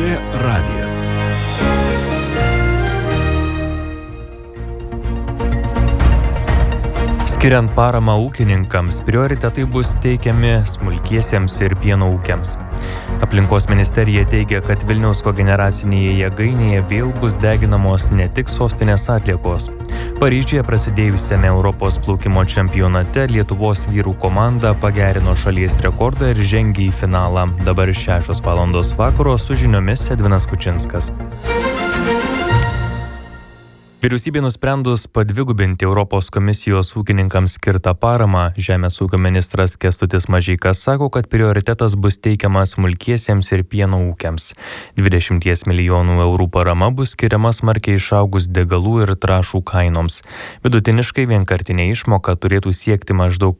LRT radijas. Skiriant paramą ūkininkams, prioritetai bus teikiami smulkiesiems ir pieno ūkiams. Aplinkos ministerija teigia, kad Vilniaus kogeneracinėje jėgainėje vėl bus deginamos ne tik sostinės atliekos. Paryžiuje prasidėjusiame Europos plaukimo čempionate Lietuvos vyrų komanda pagerino šalies rekordą ir žengė į finalą. Dabar 6 valandos vakaro su žiniomis Edvinas Kučinskas. Vyriausybė nusprendus padvigubinti Europos komisijos ūkininkams skirtą paramą, Žemės ūkio ministras Kęstutis Mažeika sako, kad prioritetas bus teikiamas smulkiesiems ir pieno ūkiams. 20 milijonų eurų parama bus skiriama smarkiai išaugus degalų ir trąšų kainoms. Vidutiniškai vienkartinė išmoka turėtų siekti maždaug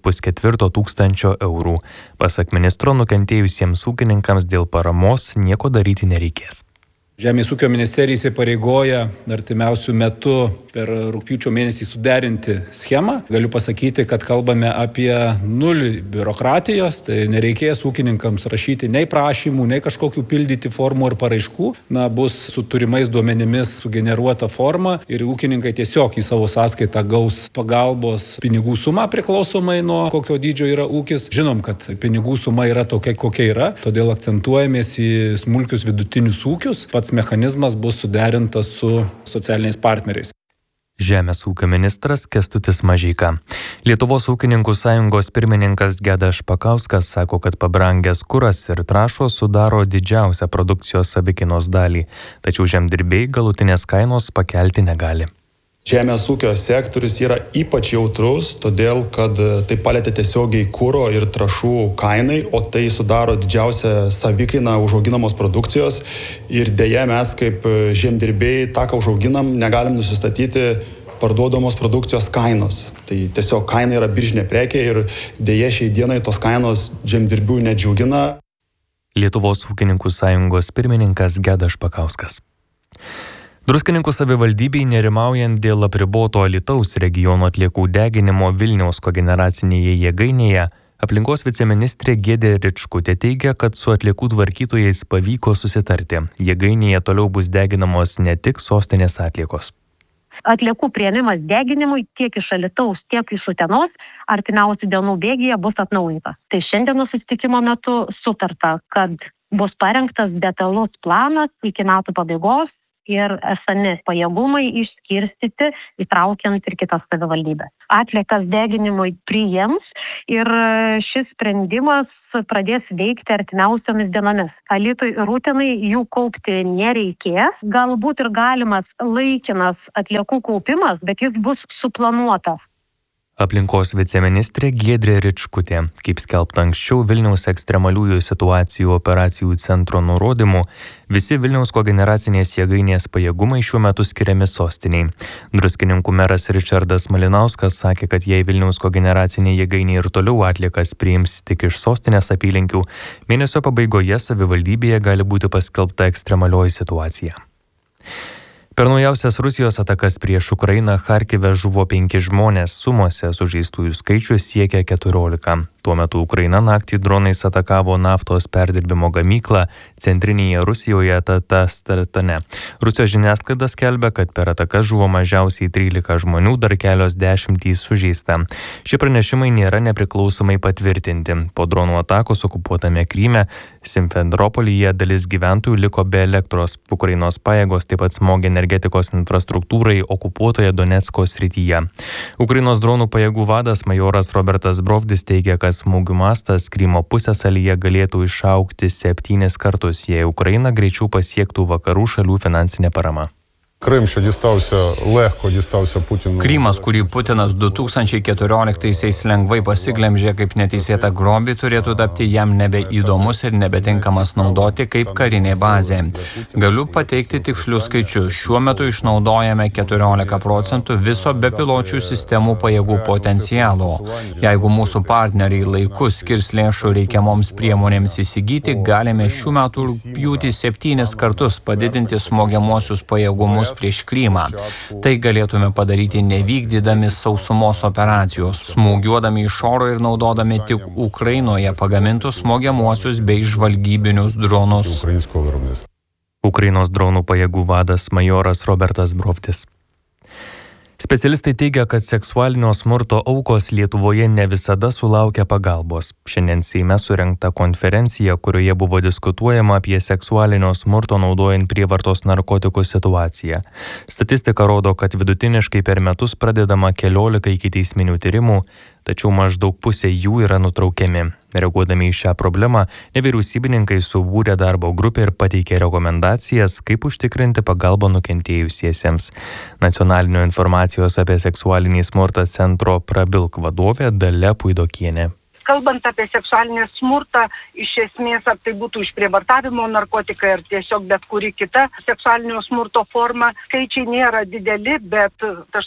1,4 eurų. Pasak ministro, nukentėjusiems ūkininkams dėl paramos nieko daryti nereikės. Žemės ūkio ministerija įsipareigoja artimiausių metų per rugpjūčio mėnesį suderinti schemą. Galiu pasakyti, kad kalbame apie nulį biurokratijos, tai nereikės ūkininkams rašyti nei prašymų, nei kažkokių pildyti formų ir paraiškų. Bus su turimais duomenimis sugeneruota forma ir ūkininkai tiesiog į savo sąskaitą gaus pagalbos pinigų sumą priklausomai nuo kokio dydžio yra ūkis. Žinom, kad pinigų suma yra tokia, kokia yra, todėl akcentuojamės į smulkius vidutinius ūkius. Pats mechanizmas bus suderintas su socialiniais partneriais. Žemės ūkio ministras Kęstutis Mažeika. Lietuvos ūkininkų sąjungos pirmininkas Gedas Špakauskas sako, kad pabrangęs kuras ir trąšos sudaro didžiausią produkcijos savikainos dalį, tačiau žemdirbiai galutinės kainos pakelti negali. Žemės ūkio sektorius yra ypač jautrus, todėl kad tai palietė tiesiogiai kuro ir trąšų kainai, o tai sudaro didžiausią savikainą užauginamos produkcijos. Ir deja mes kaip žemdirbiai tą, ką užauginam, negalim nusistatyti parduodamos produkcijos kainos. Tai tiesiog kaina yra biržinė prekė ir deja šiai dienai tos kainos žemdirbių nedžiugina. Lietuvos ūkininkų sąjungos pirmininkas Gedas Špakauskas. Druskininkų savivaldybei nerimaujant dėl apriboto Alytaus regiono atliekų deginimo Vilniaus kogeneracinėje jėgainėje, aplinkos viceministrė Giedrė Ričkutė teigia, kad su atliekų tvarkytojais pavyko susitarti. Jėgainėje toliau bus deginamos ne tik sostinės atliekos. Atliekų priėmimas deginimui tiek iš Alytaus, tiek iš Utenos artimiausių dienų bėgyje bus atnaujintas. Tai šiandienos susitikimo metu sutarta, kad bus parengtas detalus planas iki metų pabaigos ir esami pajėgumai išskirstyti, įtraukiant ir kitas savivaldybės. Atliekas deginimui priims ir šis sprendimas pradės veikti artimiausiomis dienomis. Alytui ir Utenai jų kaupti nereikės. Galbūt ir galimas laikinas atliekų kaupimas, bet jis bus suplanuotas. Aplinkos viceministrė Giedrė Ričkutė. Kaip skelbta anksčiau, Vilniaus ekstremaliųjų situacijų operacijų centro nurodymu, visi Vilniaus kogeneracinės jėgainės pajėgumai šiuo metu skiriami sostiniai. Druskininkų meras Ričardas Malinauskas sakė, kad jei Vilniaus kogeneracinė jėgainė ir toliau atliekas priims tik iš sostinės apylinkių, mėnesio pabaigoje savivaldybėje gali būti paskelbta ekstremalioji situacija. Per naujausias Rusijos atakas prieš Ukrainą Charkive žuvo 5 žmonės, sumose sužeistųjų skaičius siekia 14. Tuo metu Ukraina naktį dronais atakavo naftos perdirbimo gamyklą centrinėje Rusijoje Tatarstane. Rusijos žiniasklaida skelbia, kad per atakas žuvo mažiausiai 13 žmonių, dar kelios dešimtys sužeista. Šie pranešimai nėra nepriklausomai patvirtinti. Po dronų atakos okupuotame Kryme, Simferopolyje dalis gyventojų liko be elektros. Ukrainos pajėgos taip pat smogė energetikos infrastruktūrai okupuotoje Donecko srityje. Ukrainos dronų pajėgų vadas majoras Robertas Brovdis teigia, kad smūgių mastas Krymo pusiasalyje galėtų išaugti 7 kartus, jei Ukraina greičiau pasiektų vakarų šalių finansinę paramą. Krymas, kurį Putinas 2014-aisiais lengvai pasiglemžė kaip neteisėtą grobį, turėtų tapti jam nebeįdomus ir nebetinkamas naudoti kaip karinė bazė. Galiu pateikti tikslius skaičius. Šiuo metu išnaudojame 14% viso bepiločių sistemų pajėgų potencialo. Jeigu mūsų partneriai laiku skirs lėšų reikiamoms priemonėms įsigyti, galime šių metų rugpjūtį 7 kartus padidinti smogiamuosius pajėgumus prieš Krymą. Tai galėtume padaryti nevykdydami sausumos operacijos, smūgiuodami iš oro ir naudodami tik Ukrainoje pagamintus smogiamuosius bei žvalgybinius dronus. Ukrainos dronų pajėgų vadas majoras Robertas Brovdis. Specialistai teigia, kad seksualinio smurto aukos Lietuvoje ne visada sulaukia pagalbos. Šiandien Seime surengta konferencija, kurioje buvo diskutuojama apie seksualinio smurto naudojant prievartos narkotikus situaciją. Statistika rodo, kad vidutiniškai per metus pradedama 14 ikiteisminių tyrimų, tačiau maždaug pusė jų yra nutraukiami. Reaguodami į šią problemą, nevyriausybininkai subūrė darbo grupę ir pateikė rekomendacijas, kaip užtikrinti pagalbą nukentėjusiesiems. Nacionalinio informacijos apie seksualinį smurtą centro Prabilk vadovė Dalia Puidokienė. Kalbant apie seksualinį smurtą, iš esmės, ar tai būtų išprievartavimo narkotikai ar tiesiog bet kuri kita seksualinio smurto forma, skaičiai nėra dideli, bet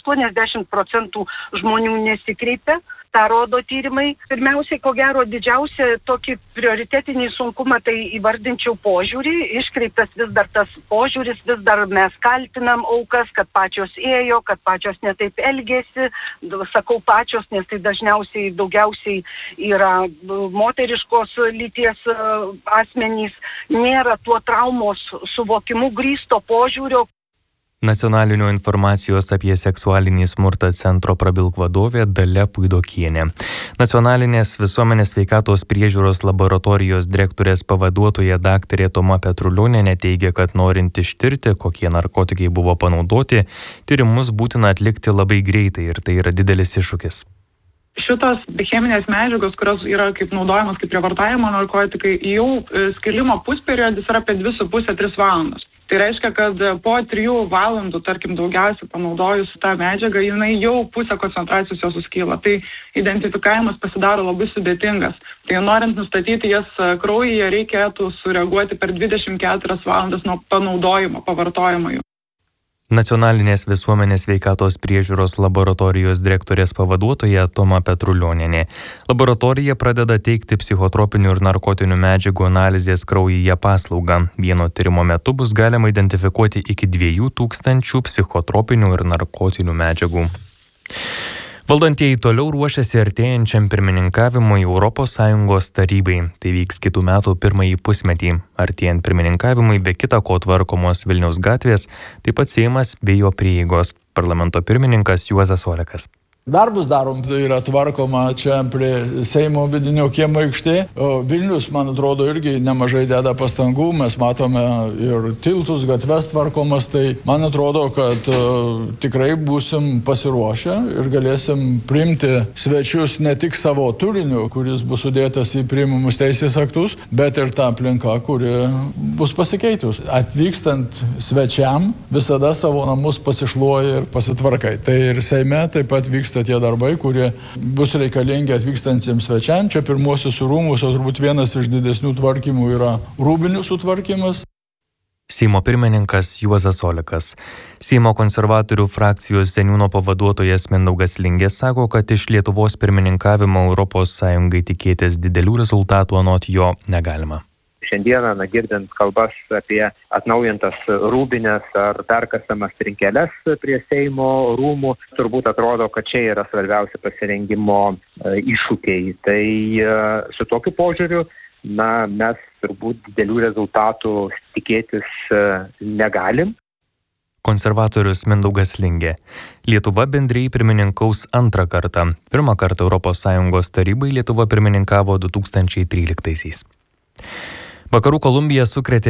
80% žmonių nesikreipia. tą rodo tyrimai. Pirmiausiai, ko gero, didžiausia tokį prioritetinį sunkumą tai įvardinčiau požiūrį. Iškreiptas vis dar tas požiūris, vis dar mes kaltinam aukas, kad pačios ėjo, kad pačios netaip elgėsi. Sakau pačios, nes tai dažniausiai daugiausiai yra moteriškos lyties asmenys. Nėra tuo traumos suvokimu grįsto požiūrio. Nacionalinio informacijos apie seksualinį smurtą centro Prabilk vadovė Dalia Puidokienė. Nacionalinės visuomenės sveikatos priežiūros laboratorijos direktorės pavaduotoja daktarė Toma Petrulionienė teigia, kad norint ištirti, kokie narkotikai buvo panaudoti, tyrimus būtina atlikti labai greitai ir tai yra didelis iššūkis. Šitos cheminės medžiagos, kurios yra kaip naudojamos kaip prievartavimo narkotikai, jau skilimo pusperiodis yra apie 2,5-3 valandas. Tai reiškia, kad po 3 valandų, tarkim, daugiausiai panaudojus tą medžiagą, jinai jau pusę koncentracijos jos suskyla. Tai identifikavimas pasidaro labai sudėtingas. Tai norint nustatyti jas kraujyje, reikėtų sureaguoti per 24 valandas nuo panaudojimo, pavartojimo jų. Nacionalinės visuomenės sveikatos priežiūros laboratorijos direktorės pavaduotoja Toma Petrulionienė. Laboratorija pradeda teikti psichotropinių ir narkotinių medžiagų analizės kraujyje paslaugą. Vieno tyrimo metu bus galima identifikuoti iki 2000 psichotropinių ir narkotinių medžiagų. Valdantieji toliau ruošiasi artėjančiam pirmininkavimui ES tarybai. Tai vyks kitų metų pirmąjį pusmetį. Artėjant pirmininkavimui be kita ko tvarkomos Vilniaus gatvės, taip pat Seimas bei jo prieigos. Parlamento pirmininkas Juozas Olekas. Darbus darom, tai yra tvarkoma čia prie Seimo vidinio kiemo aikštė. Vilnius, man atrodo, irgi nemažai deda pastangų. Mes matome ir tiltus, gatves tvarkomas. Tai man atrodo, kad tikrai būsim pasiruošę ir galėsim priimti svečius ne tik savo turiniu, kuris bus sudėtas į priimamus teisės aktus, bet ir ta aplinka, kuri bus pasikeitus. Atvykstant svečiam, visada savo namus pasišluoja ir pasitvarkai. Tai ir Seime taip pat vyksta tie darbai, kurie bus reikalingi atvykstantiems svečiams. Čia pirmuosius rūmus, o turbūt vienas iš didesnių tvarkymų yra rūbinių sutvarkymas. Seimo pirmininkas Juozas Olekas. Seimo konservatorių frakcijos seniūno pavaduotojas Mindaugas Lingė sako, kad iš Lietuvos pirmininkavimo ES tikėtis didelių rezultatų anot jo negalima. Šiandieną, girdint kalbas apie atnaujintas rūbinės ar perkasamas trinkeles prie Seimo rūmų, turbūt atrodo, kad čia yra svarbiausia pasirengimo iššūkiai. Tai su tokiu požiūriu, mes turbūt didelių rezultatų tikėtis negalim. Konservatorius Mindaugas Lingė. Lietuva bendrijai pirmininkaus antrą kartą. Pirmą kartą ES tarybai Lietuva pirmininkavo 2013-aisiais. Vakarų Kolumbiją sukrėtė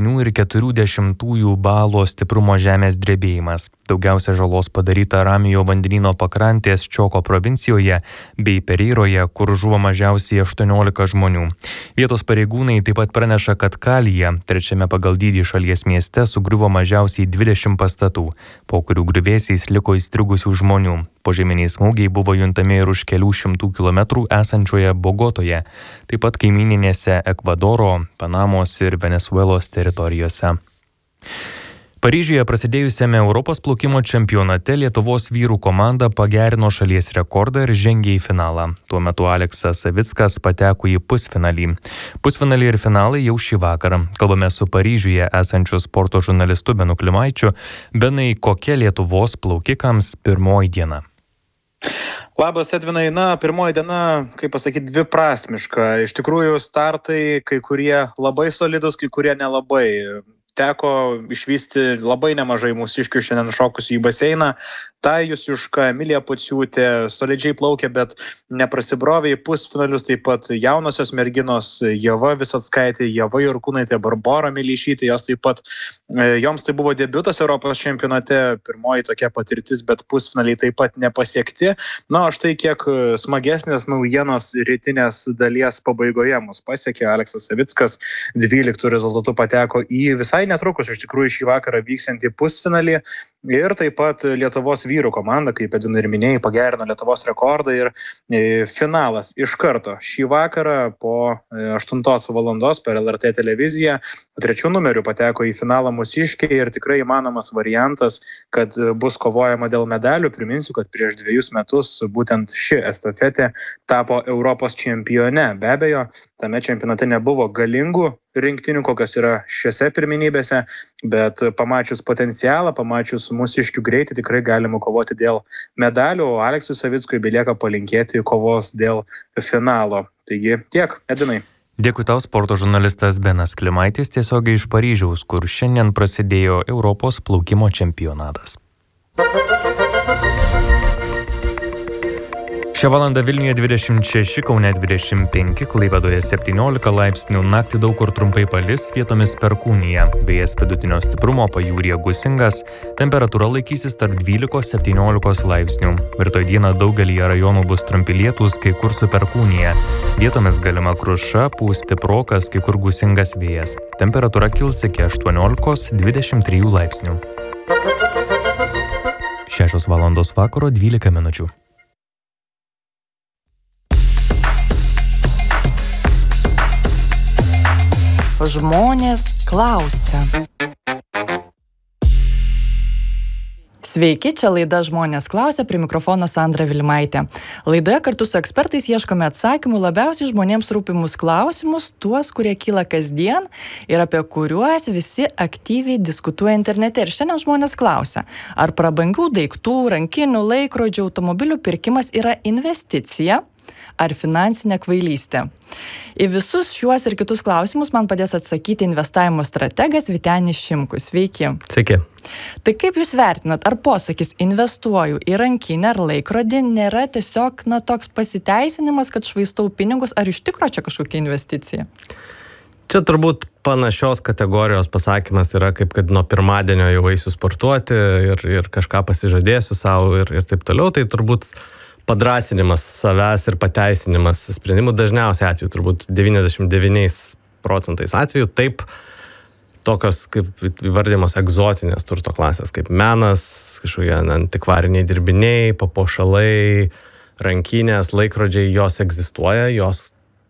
7,4 balo stiprumo žemės drebėjimas. Daugiausia žalos padaryta Ramijo vandenyno pakrantės Čioko provincijoje bei Pereiroje, kur žuvo mažiausiai 18 žmonių. Vietos pareigūnai taip pat praneša, kad Kalyje, trečiame pagal dydį šalies mieste, sugriuvo mažiausiai 20 pastatų, po kurių griuvėsiais liko įstrigusių žmonių. Požeminiai smūgiai buvo juntami ir už kelių šimtų kilometrų esančioje Bogotoje, taip pat kaimyninėse Ekvadoro, Panamos ir Venesuelos teritorijose. Paryžiuje prasidėjusiame Europos plaukimo čempionate Lietuvos vyrų komanda pagerino šalies rekordą ir žengė į finalą. Tuo metu Aleksas Savickas pateko į pusfinalį. Pusfinalį ir finalai jau šį vakarą. Kalbame su Paryžiuje esančiu sporto žurnalistu Benu Klimaičiu. Benai, kokia Lietuvos plaukikams pirmoji diena? Labas, Edvinai. Pirmoji diena, kaip pasakyti, dviprasmiška. Iš tikrųjų, startai kai kurie labai solidus, kai kurie nelabai. teko išvysti labai nemažai mūsiškių šiandien šokusių į baseiną. Tajus Juška, Emilija Pociūtė solidžiai plaukė, bet neprasibrovė į pusfinalius, taip pat jaunosios merginos Ieva Visockaitė, Ieva Jurkūnaitė, Barbora Mileišytė, jos taip pat, joms tai buvo debiutas Europos čempionate, pirmoji tokia patirtis, bet pusfinaliai taip pat nepasiekti. Na, o štai kiek smagesnės naujienos rytinės dalies pabaigoje mus pasiekė. Aleksas Savickas 12 rezultatų pateko į visai netrukus, iš tikrųjų šį vakarą vyksiantį pusfinalį, ir taip pat Lietuvos vyrų komanda, kaip Edvinai ir minėjai, pagerino Lietuvos rekordą, ir finalas iš karto šį vakarą po 8 valandos per LRT televiziją 3 numerių pateko į finalą mūsiškiai, ir tikrai įmanomas variantas, kad bus kovojama dėl medalių. Priminsiu, kad prieš 2 metus būtent ši estafetė tapo Europos čempione. Be abejo, tame čempionate nebuvo galingų rinktinių, kokios yra šiose pirmenybėse, bet pamačius potencialą, pamačius mūsiškių greitį, tikrai galima kovoti dėl medalių, o Aleksui Savickui belieka palinkėti kovos dėl finalo. Taigi tiek, Edvinai. Dėkui tau, sporto žurnalistas Benas Klimaitis tiesiogiai iš Paryžiaus, kur šiandien prasidėjo Europos plaukimo čempionatas. Šią valandą Vilniuje 26, Kaune 25, Klaipėdoje 17 laipsnių, naktį daug kur trumpai palis, vietomis perkūnija. Vėjas vidutinio stiprumo, pajūryje gūsingas, temperatūra laikysis tarp 12-17 laipsnių. Rytoj dieną daugelyje rajonų bus trumpi lietūs, kai kur su perkūnija. Vietomis galima kruša, pūs stiprokas, kai kur gūsingas vėjas. Temperatūra kils iki 18-23 laipsnių. 6 valandos vakaro 12 minučių. Žmonės klausia. Sveiki, čia laida Žmonės klausia, prie mikrofono Sandra Vilimaitė. Laidoje kartu su ekspertais ieškome atsakymų labiausiai žmonėms rūpimus klausimus, tuos, kurie kyla kasdien ir apie kuriuos visi aktyviai diskutuoja internete. Ir šiandien žmonės klausia, ar prabangių daiktų, rankinių, laikrodžių, automobilių pirkimas yra investicija ar finansinė kvailystė? Į visus šiuos ir kitus klausimus man padės atsakyti investavimo strategas Vytenis Šimkus. Sveiki. Sveiki. Tai kaip jūs vertinat, ar posakis investuoju į rankinę ar laikrodį nėra tiesiog toks pasiteisinimas, kad švaistau pinigus, ar iš tikro čia kažkokia investicija? Čia turbūt panašios kategorijos pasakymas yra, kaip kad nuo pirmadienio jau eisiu sportuoti ir kažką pasižadėsiu savo ir taip toliau. Tai turbūt padrasinimas savęs ir pateisinimas sprendimų dažniausiai atveju, turbūt 99% atveju, taip tokios kaip įvardymos egzotinės turto klasės, kaip menas, kažkokie antikvariniai dirbiniai, papuošalai, rankinės, laikrodžiai, jos egzistuoja, jos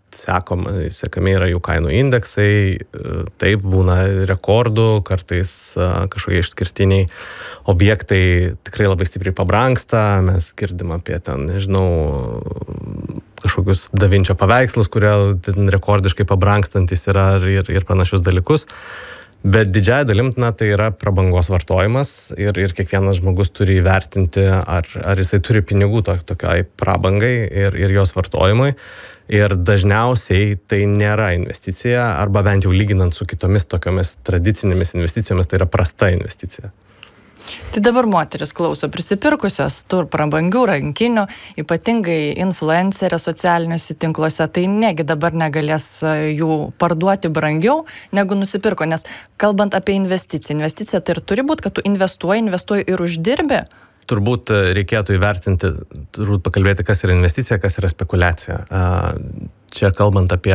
sekami yra jų kainų indeksai, taip būna rekordų, kartais kažkokie išskirtiniai objektai tikrai labai stipriai pabrangsta, mes girdim apie ten, nežinau, kažkokius Da Vinčio paveikslus, kurie rekordiškai pabrangstantis yra ir panašius dalykus. Bet didžiąją dalim, tai yra prabangos vartojimas ir kiekvienas žmogus turi įvertinti, ar jisai turi pinigų tokiai prabangai ir jos vartojimui. Ir dažniausiai tai nėra investicija, arba bent jau lyginant su kitomis tokiomis tradicinėmis investicijomis, tai yra prasta investicija. Tai dabar moteris klauso, prisipirkusios prabangių rankinių, ypatingai influencerės socialiniuose tinkluose, tai negi dabar negalės jų parduoti brangiau, negu nusipirko, nes kalbant apie investiciją tai ir turi būti, kad tu investuoji ir uždirbi. Turbūt reikėtų įvertinti, turbūt pakalbėti, kas yra investicija, kas yra spekulacija. Čia kalbant apie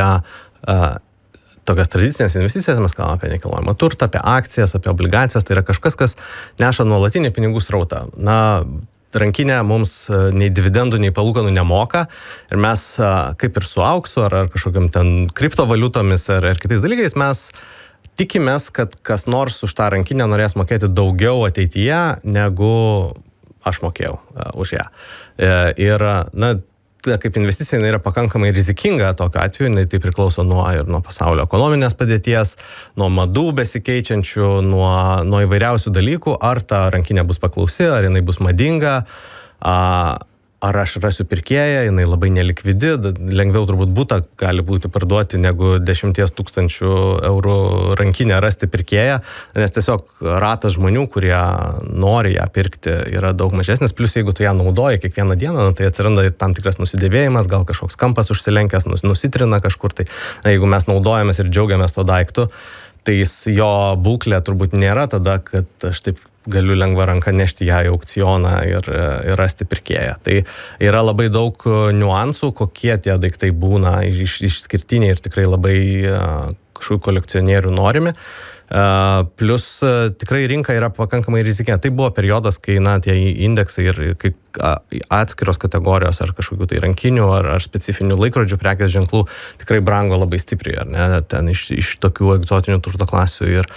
tokias tradicinės investicijas, mes kalbame apie nekilnojamą turtą, apie akcijas, apie obligacijas, tai yra kažkas, kas neša nuolatinį pinigų srautą. Rankinė mums nei dividendų, nei palūkanų nemoka ir mes kaip ir su auksu ar kažkokiam ten kriptovaliutomis ar kitais dalykais, mes tikimės, kad kas nors už tą rankinę norės mokėti daugiau ateityje, negu aš mokėjau už ją. Ir, kaip investicija, jinai yra pakankamai rizikinga tokiu atveju, tai priklauso nuo pasaulio ekonominės padėties, nuo madų besikeičiančių, nuo įvairiausių dalykų, ar ta rankinė bus paklausi, ar jinai bus madinga. ar aš rasiu pirkėją, jinai labai nelikvidi, lengviau turbūt butą gali būti parduoti negu 10 000 eurų rankinę rasti pirkėją, nes tiesiog ratas žmonių, kurie nori ją pirkti, yra daug mažesnis, plus jeigu tu ją naudoji kiekvieną dieną, tai atsiranda ir tam tikras nusidėvėjimas, gal kažkoks kampas užsilenkęs, nusitrina kažkur, tai jeigu mes naudojamės ir džiaugiamės to daiktu, tai jo būklė turbūt nėra tada, kad aš taip galiu lengva ranka nešti ją į aukcioną ir rasti pirkėją. Tai yra labai daug niuansų, kokie tie daiktai būna išskirtiniai ir tikrai labai kažkokių kolekcionierių norimi. Plus tikrai rinka yra pakankamai rizikinga. Tai buvo periodas, kai tie indeksai ir kai atskiros kategorijos ar kažkokių tai rankinių ar specifinių laikrodžių prekės ženklų tikrai brango labai stipriai, ar ne? Ten iš tokių egzotinių turto klasių ir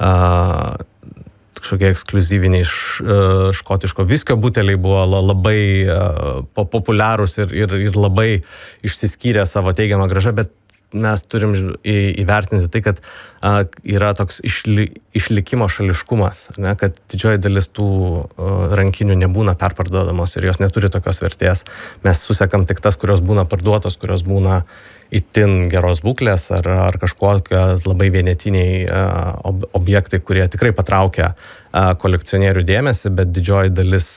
kažkokie ekskliuzyviniai škotiško viskio buteliai buvo labai populiarūs ir labai išsiskyrė savo teigiamą grąžą, bet mes turim įvertinti tai, kad yra toks išlikimo šališkumas, ne, kad didžioji dalis tų rankinių nebūna perparduodamos ir jos neturi tokios vertės. Mes susekam tik tas, kurios būna parduotos, kurios būna itin geros būklės ar kažkokie labai vienetiniai objektai, kurie tikrai patraukia kolekcionierių dėmesį, bet didžioji dalis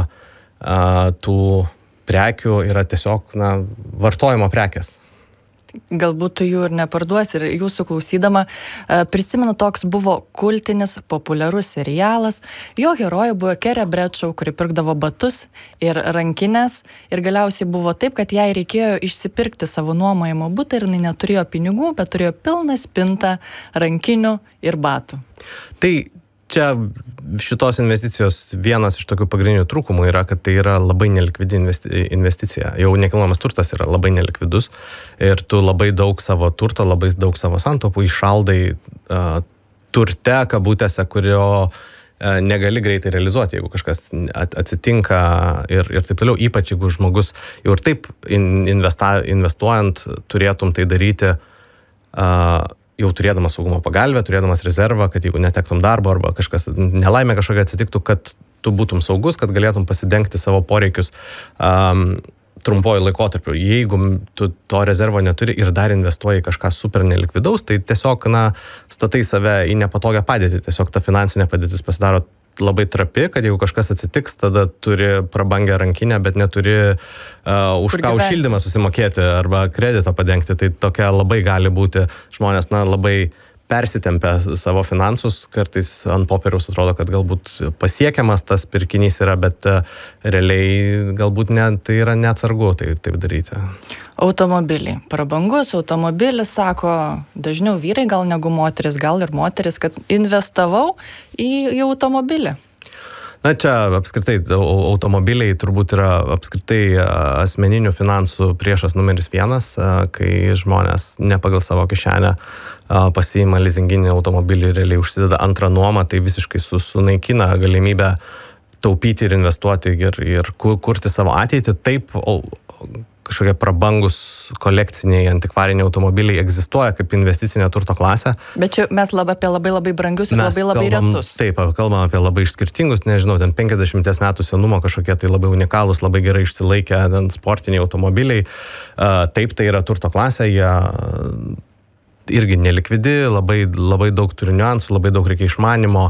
tų prekių yra tiesiog vartojimo prekės. Galbūt tu jų ir neparduos ir jūsų klausydama prisimenu, toks buvo kultinis, populiarus serialas. Jo herojė buvo Kerė Bradshaw, kuri pirkdavo batus ir rankinės ir galiausiai buvo taip, kad jai reikėjo išsipirkti savo nuomojimo butą ir jinai neturėjo pinigų, bet turėjo pilną spintą rankinių ir batų. Tai čia šitos investicijos vienas iš tokių pagrindinių trūkumų yra, kad tai yra labai nelikvidi investicija. Jau nekilnojamas turtas yra labai nelikvidus ir tu labai daug savo turto, labai daug savo santaupų išaldai turte, kabutėse, kurio negali greitai realizuoti, jeigu kažkas atsitinka ir taip toliau, ypač jeigu žmogus jau ir taip investuojant turėtum tai daryti jau turėdamas saugumo pagalbę, turėdamas rezervą, kad jeigu netektum darbo arba kažkas nelaimė kažkokia atsitiktų, kad tu būtum saugus, kad galėtum pasidengti savo poreikius trumpuoju laikotarpiu. Jeigu tu to rezervo neturi ir dar investuoji kažką super nelikvidaus, tai tiesiog statai save į nepatogią padėtį. Tiesiog ta finansinė padėtis pasidaro labai trapi, kad jeigu kažkas atsitiks, tada turi prabangę rankinę, bet neturi už ką už šildymą susimokėti arba kredito padengti. Tai tokia labai gali būti žmonės, labai persitempia savo finansus, kartais ant popieriaus atrodo, kad galbūt pasiekiamas tas pirkinys yra, bet realiai galbūt tai yra neatsargu taip daryti. Automobiliai. Prabangus automobilis, sako dažniau vyrai gal negu moteris, gal ir moteris, kad investavau į automobilį. Čia apskritai automobiliai turbūt yra apskritai asmeninių finansų priešas numeris 1, kai žmonės ne pagal savo kišenę pasiima lizinginį automobilį ir realiai užsideda antrą nuomą, tai visiškai sunaikina galimybę taupyti ir investuoti ir kurti savo ateitį. Taip, kažkokie prabangus kolekciniai antikvariniai automobiliai egzistuoja kaip investicinė turto klasė. Bet čia mes apie labai brangius ir labai retus. Taip, kalbam apie labai skirtingus, nežinau, 50 metų senumo kažkokie tai labai unikalūs, labai gerai išsilaikę sportiniai automobiliai. Taip, tai yra turto klasė, jie irgi nelikvidi, labai daug turi niuansų, labai daug reikia išmanimo.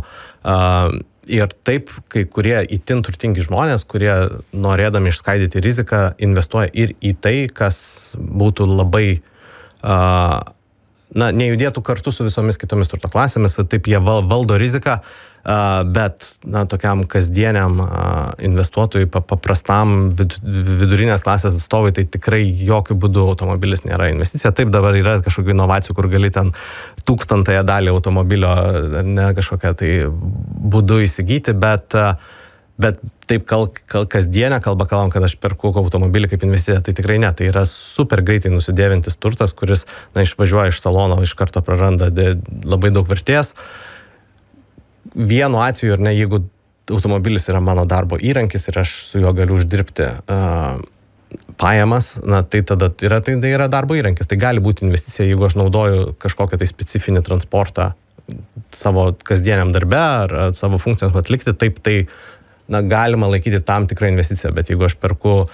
Ir taip, kai kurie itin turtingi žmonės, kurie norėdami išskaidyti riziką, investuoja ir į tai, kas būtų labai, nejudėtų kartu su visomis kitomis turto klasėmis, taip jie valdo riziką, bet tokiam kasdieniam investuotojui, paprastam vidurinės klasės atstovai, tai tikrai jokių būdų automobilis nėra investicija. Taip, dabar yra kažkokių inovacijų, kur gali ten 1000 dalį automobilio kažkokią tai būdu įsigyti, bet taip kasdienę kalbą kalbam, kad aš perku automobilį kaip investiciją, tai tikrai ne. Tai yra super greitai nusidėvintis turtas, kuris išvažiuoja iš salono, iš karto praranda labai daug vertės. Vienu atveju, jeigu automobilis yra mano darbo įrankis ir aš su juo galiu uždirbti pajamas, tai tada tai yra darbo įrankis. Tai gali būti investicija, jeigu aš naudoju kažkokią tai specifinį transportą savo kasdieniam darbe ar savo funkcijams atlikti, taip tai galima laikyti tam tikrą investiciją, bet jeigu aš perku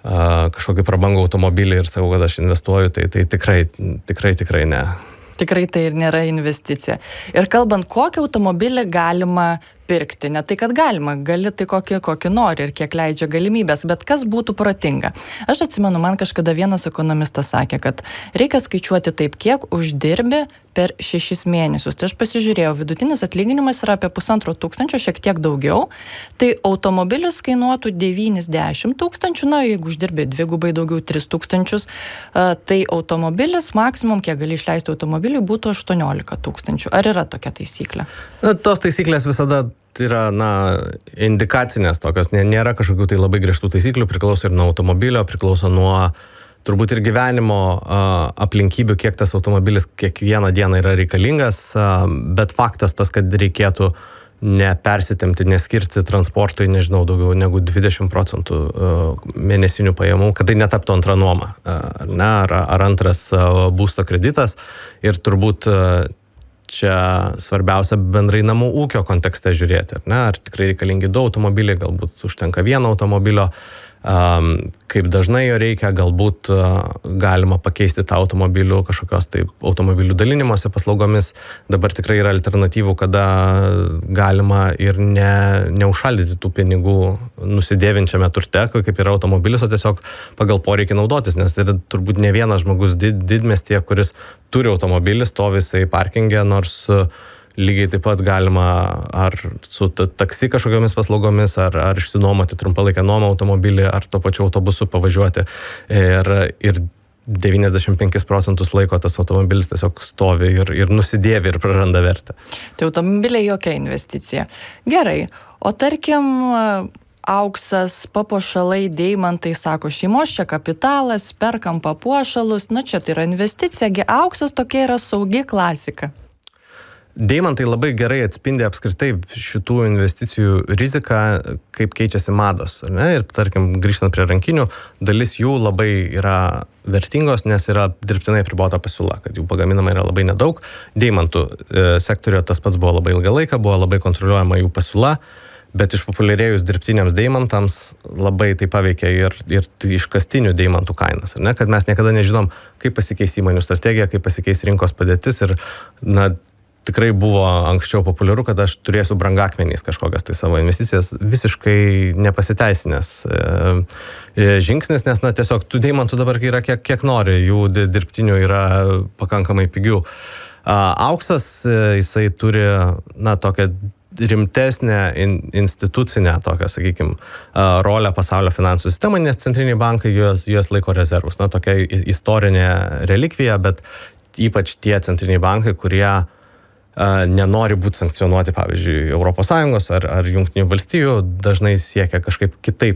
kažkokį prabangų automobilį ir sakau, kad aš investuoju, tai tikrai ne. Tikrai tai ir nėra investicija. Ir kalbant, kokį automobilį galima pirkti, ne tai, kad galima, gali tai kokį nori ir kiek leidžia galimybės, bet kas būtų protinga. Aš atsimenu, man kažkada vienas ekonomistas sakė, kad reikia skaičiuoti taip, kiek uždirbi per 6 mėnesius. Tai aš pasižiūrėjau, vidutinis atlyginimas yra apie 1500, šiek tiek daugiau, tai automobilis kainuotų 90 000, na, jeigu uždirbi dvigubai daugiau 3000, tai automobilis maksimum, kiek gali išleisti automobiliui, būtų 18 000. Ar yra tokia taisyklė? Tos taisyklės visada yra, indikacinės tokios, nėra kažkokių tai labai griežtų taisyklių, priklauso ir nuo automobilio, priklauso nuo turbūt ir gyvenimo aplinkybių, kiek tas automobilis kiekvieną dieną yra reikalingas, bet faktas tas, kad reikėtų nepersitemti, neskirti transportui, nežinau, daugiau negu 20% mėnesinių pajamų, kad tai netaptų antra nuoma, ar antras būsto kreditas. Ir turbūt čia svarbiausia bendrai namų ūkio kontekste žiūrėti, ar tikrai reikalingi 2 automobiliai, galbūt užtenka 1 automobilio, kaip dažnai jo reikia, galbūt galima pakeisti tą automobilių kažkokios tai automobilių dalinimosi paslaugomis. Dabar tikrai yra alternatyvų, kada galima ir neužšaldyti tų pinigų nusidėvinčiame turte, kaip yra automobilis, o tiesiog pagal poreikį naudotis, nes yra turbūt ne vienas žmogus didmiestyje, kuris turi automobilį, stovi jisai parkinge, nors lygiai taip pat galima ar su taksi kažkokiamis paslaugomis, ar išsinuomoti trumpalaikę nuomą automobilį, ar tuo pačiu autobusu pavažiuoti. Ir 95% laiko tas automobilis tiesiog stovi ir nusidėvi ir praranda vertę. Tai automobiliai jokia investicija. Gerai, o tarkim auksas, papuošalai, deimantai, sako šeimos, čia kapitalas, perkam papuošalus, čia tai yra investicija, auksas tokia yra saugi klasika. Deimantai labai gerai atspindi apskritai šitų investicijų riziką, kaip keičiasi mados. Ir tarkim, grįžtant prie rankinių, dalis jų labai yra vertingos, nes yra dirbtinai apribota pasiūla, kad jų pagaminama yra labai nedaug. Deimantų sektoriuje tas pats buvo labai ilgą laiką, buvo labai kontroliuojama jų pasiūla, bet išpopuliarėjus dirbtiniams deimantams labai tai paveikia ir iškastinių deimantų kainas. Kad mes niekada nežinom, kaip pasikeis įmonių strategija, kaip pasikeis rinkos padėtis ir tikrai buvo anksčiau populiaru, kad aš turėsiu brangakmeniais kažkokias tai savo investicijas, visiškai nepasiteisinęs žingsnis, nes tiesiog tų deimantų dabar yra kiek nori, jų dirbtinių yra pakankamai pigių. Auksas, jisai turi tokią rimtesnę institucinę tokią, sakykime, rolę pasaulio finansų sistemai, nes centriniai bankai juos laiko rezervus. Tokia istorinė relikvija, bet ypač tie centriniai bankai, kurie nenori būti sankcionuoti, pavyzdžiui, ES ar Jungtinių valstijų, dažnai siekia kažkaip kitaip